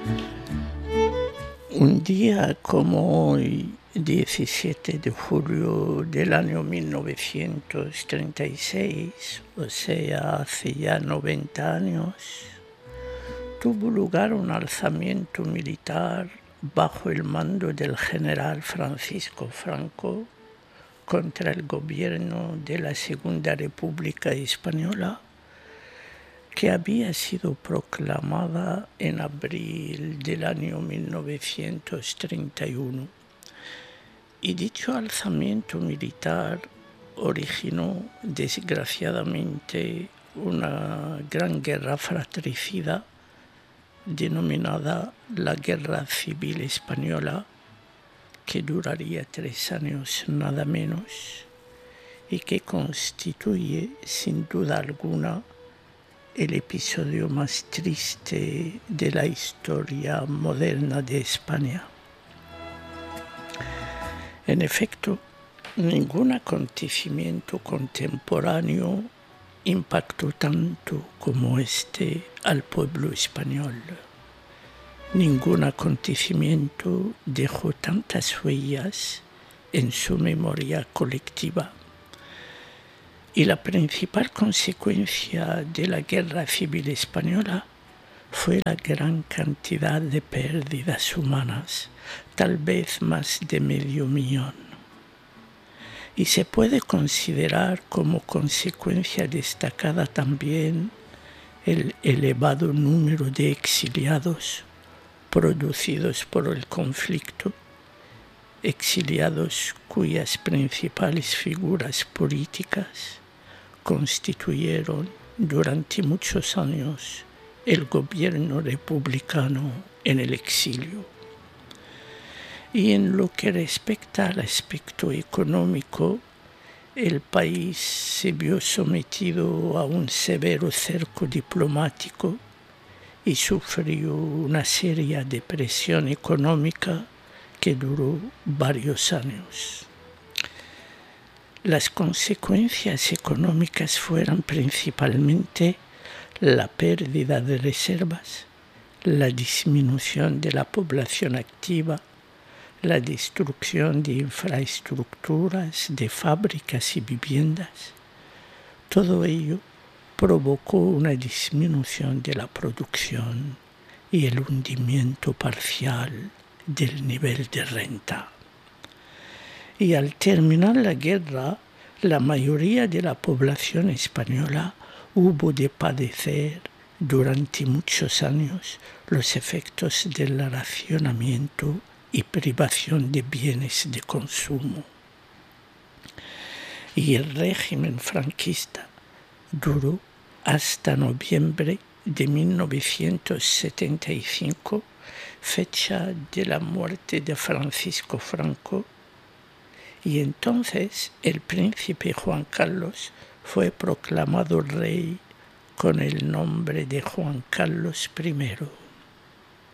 Un día como hoy, 17 de julio del año 1936, o sea, hace ya 90 años, tuvo lugar un alzamiento militar bajo el mando del general Francisco Franco contra el gobierno de la Segunda República Española, que había sido proclamada en abril del año 1931. Y dicho alzamiento militar originó, desgraciadamente, una gran guerra fratricida denominada la Guerra Civil Española, que duraría 3 años nada menos, y que constituye, sin duda alguna, el episodio más triste de la historia moderna de España. En efecto, ningún acontecimiento contemporáneo impactó tanto como este al pueblo español. Ningún acontecimiento dejó tantas huellas en su memoria colectiva. Y la principal consecuencia de la Guerra Civil Española fue la gran cantidad de pérdidas humanas, tal vez más de 500.000. Y se puede considerar como consecuencia destacada también el elevado número de exiliados producidos por el conflicto, exiliados cuyas principales figuras políticas constituyeron durante muchos años el gobierno republicano en el exilio. Y en lo que respecta al aspecto económico, el país se vio sometido a un severo cerco diplomático y sufrió una seria depresión económica que duró varios años. Las consecuencias económicas fueron principalmente la pérdida de reservas, la disminución de la población activa, la destrucción de infraestructuras, de fábricas y viviendas. Todo ello provocó una disminución de la producción y el hundimiento parcial del nivel de renta. Y al terminar la guerra, la mayoría de la población española hubo de padecer durante muchos años los efectos del racionamiento y privación de bienes de consumo. Y el régimen franquista duró hasta noviembre de 1975, fecha de la muerte de Francisco Franco, y entonces el príncipe Juan Carlos fue proclamado rey con el nombre de Juan Carlos I.